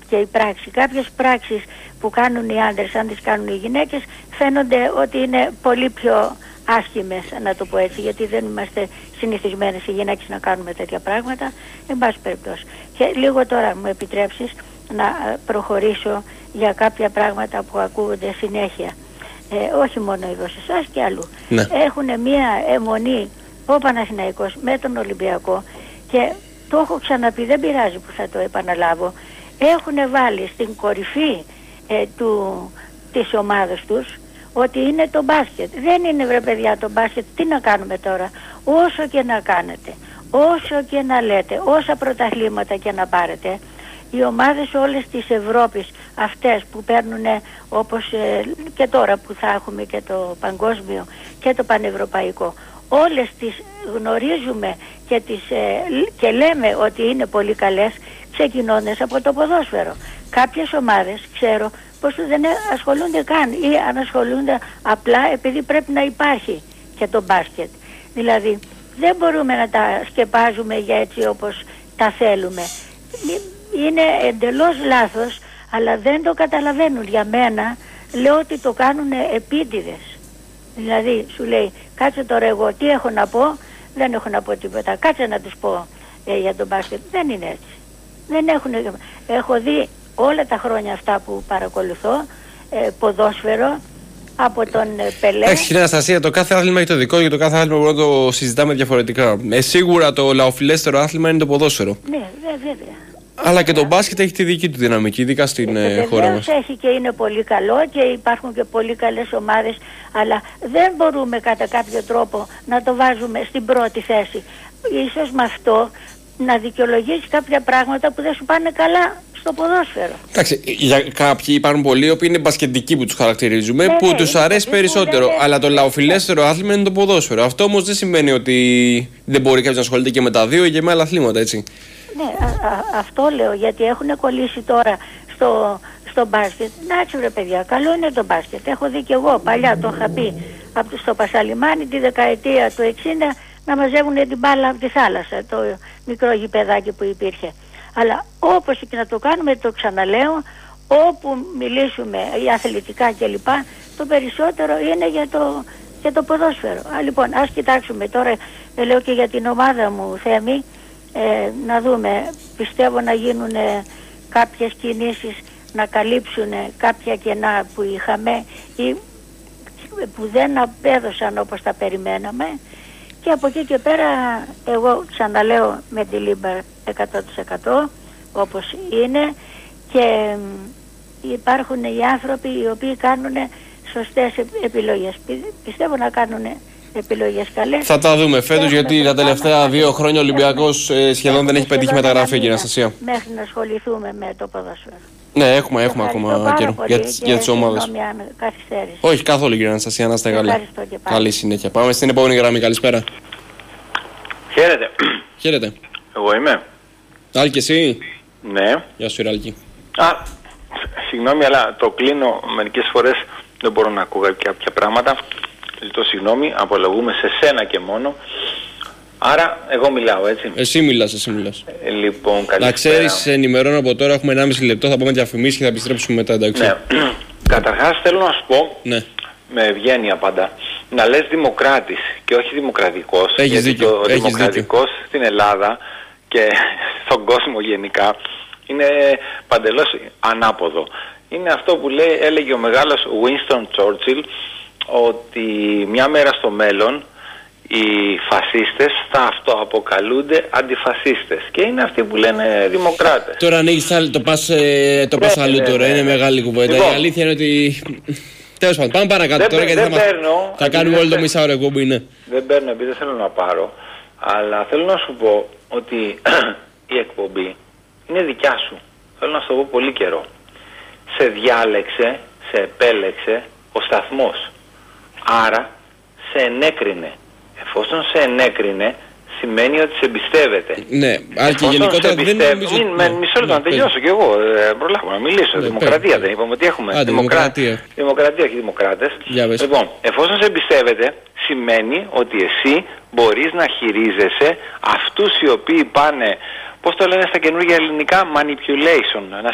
και η πράξη. Κάποιες πράξεις που κάνουν οι άντρες, αν τις κάνουν οι γυναίκες, φαίνονται ότι είναι πολύ πιο άσχημες, να το πω έτσι, γιατί δεν είμαστε συνηθισμένες οι γυναίκες να κάνουμε τέτοια πράγματα, εν πάση περιπτώσει. Και λίγο τώρα μου επιτρέψεις να προχωρήσω για κάποια πράγματα που ακούγονται συνέχεια. Όχι μόνο εδώ σε εσάς και αλλού. Ναι. Έχουν μία αιμονή ο Παναθηναϊκός με τον Ολυμπιακό και το έχω ξαναπεί, δεν πειράζει που θα το επαναλάβω. Έχουν βάλει στην κορυφή της ομάδας τους ότι είναι το μπάσκετ. Δεν είναι, βρε παιδιά, το μπάσκετ. Τι να κάνουμε τώρα? Όσο και να κάνετε, όσο και να λέτε, όσα πρωταθλήματα και να πάρετε, οι ομάδες όλες της Ευρώπης, αυτές που παίρνουν, όπως και τώρα που θα έχουμε και το παγκόσμιο και το πανευρωπαϊκό, όλες τις γνωρίζουμε και λέμε ότι είναι πολύ καλές, ξεκινώντας από το ποδόσφαιρο. Κάποιες ομάδες ξέρω πως δεν ασχολούνται καν ή αν ασχολούνται απλά επειδή πρέπει να υπάρχει και το μπάσκετ. Δηλαδή δεν μπορούμε να τα σκεπάζουμε για έτσι όπως τα θέλουμε. Είναι εντελώς λάθος, αλλά δεν το καταλαβαίνουν. Για μένα λέω ότι το κάνουν επίτηδες. Δηλαδή σου λέει, κάτσε τώρα εγώ τι έχω να πω, δεν έχω να πω τίποτα, κάτσε να τους πω για τον μπάσκετ. Δεν είναι έτσι. Δεν έχουν. Έχω δει όλα τα χρόνια αυτά που παρακολουθώ ποδόσφαιρο από τον Πελέ. Εντάξει, κύριε Αναστασία, το κάθε άθλημα έχει το δικό και το κάθε άθλημα μπορούμε να το συζητάμε διαφορετικά. Σίγουρα το λαοφιλέστερο άθλημα είναι το ποδόσφαιρο. Ναι, βέβαια. Αλλά και το μπάσκετ έχει τη δική του δυναμική, ειδικά στην χώρα μας. Έχει και είναι πολύ καλό και υπάρχουν και πολύ καλές ομάδες, αλλά δεν μπορούμε κατά κάποιο τρόπο να το βάζουμε στην πρώτη θέση. Ίσως με αυτό να δικαιολογήσει κάποια πράγματα που δεν σου πάνε καλά στο ποδόσφαιρο. Εντάξει, για κάποιοι υπάρχουν πολλοί οποίοι είναι μπασκετικοί που τους χαρακτηρίζουμε, που τους αρέσει περισσότερο. Αλλά το λαοφιλέστερο άθλημα είναι το ποδόσφαιρο. Αυτό όμως δεν σημαίνει ότι δεν μπορεί κάποιος να ασχολείται και με τα δύο ή και με άλλα αθλήματα, έτσι. Ναι, αυτό λέω, γιατί έχουν κολλήσει τώρα στο μπάσκετ. Εντάξει βρε παιδιά, καλό είναι το μπάσκετ. Έχω δει και εγώ παλιά, το είχα πει, στο Πασαλιμάνι τη δεκαετία του 60 να μαζεύουν την μπάλα από τη θάλασσα, το μικρό γηπεδάκι που υπήρχε. Αλλά όπως και να το κάνουμε, το ξαναλέω, όπου μιλήσουμε για αθλητικά κλπ, το περισσότερο είναι για το ποδόσφαιρο. Λοιπόν, ας κοιτάξουμε τώρα, λέω και για την ομάδα μου, Θέμη, να δούμε, πιστεύω να γίνουν κάποιες κινήσεις να καλύψουν κάποια κενά που είχαμε ή που δεν απέδωσαν όπως τα περιμέναμε, και από εκεί και πέρα εγώ ξαναλέω με τη Λίμπαρ 100% όπως είναι, και υπάρχουν οι άνθρωποι οι οποίοι κάνουν σωστές επιλογές. Πιστεύω να κάνουν επιλογές καλές. Θα τα δούμε φέτος, γιατί τα τελευταία 2 χρόνια ο Ολυμπιακός σχεδόν δεν έχει πετύχει μεταγραφή, κύριε Αναστασία. Μέχρι να ασχοληθούμε με το ποδόσφαιρο. Ναι, έχουμε ακόμα καιρό για τις ομάδες. Όχι καθόλου, κύριε Αναστασία, να είστε καλή. Καλή συνέχεια. Πάμε στην επόμενη γραμμή. Καλησπέρα. Χαίρετε. Χαίρετε. Εγώ είμαι. Άλκη, εσύ. Ναι. Γεια σου, Άλκη. Συγγνώμη, αλλά το κλείνω μερικές φορές, δεν μπορώ να ακούω κάποια πράγματα. Ζητώ συγγνώμη, απολογούμε σε σένα και μόνο. Άρα, εγώ μιλάω, έτσι. Εσύ μιλάς. Λοιπόν, καλησπέρα. Να ξέρεις, ενημερώνω από τώρα, έχουμε 1,5 λεπτό, θα πάμε διαφημίσεις και θα επιστρέψουμε μετά, εντάξει. Ναι. Καταρχάς θέλω να σου πω, ναι, με ευγένεια πάντα, να λες δημοκράτης και όχι δημοκρατικός. Έχεις γιατί δίκιο. Ο δημοκρατικός στην Ελλάδα και στον κόσμο γενικά είναι παντελώς ανάποδο. Είναι αυτό που έλεγε ο μεγάλος Winston Churchill, ότι μια μέρα στο μέλλον οι φασίστες θα αυτοαποκαλούνται αντιφασίστες και είναι αυτοί που λένε δημοκράτες. Τώρα ανοίγεις το πας αλλού τώρα, είναι μεγάλη κουβέντα. Λοιπόν, η αλήθεια είναι ότι... Τέλος πάντων, πάμε παρακάτω τώρα, γιατί θα κάνουμε όλο το μισάωρο εκπομπή, ναι. Δεν παίρνω επειδή δεν θέλω να πάρω, αλλά θέλω να σου πω ότι η εκπομπή είναι δικιά σου. Θέλω να σου το πω πολύ καιρό. Σε διάλεξε, σε επέλεξε ο σταθμός. Άρα σε ενέκρινε. Εφόσον σε ενέκρινε, σημαίνει ότι σε εμπιστεύεται. Ναι, αλλά και γενικότερα δεν νομίζω... Μισό λεπτό να τελειώσω κι εγώ, προλάβω να μιλήσω. Δημοκρατία δεν είπαμε ότι έχουμε. Δημοκρατία, όχι δημοκράτες. Λοιπόν, εφόσον σε εμπιστεύεται, σημαίνει ότι εσύ μπορείς να χειρίζεσαι αυτούς οι οποίοι πάνε, πώς το λένε στα καινούργια ελληνικά, manipulation.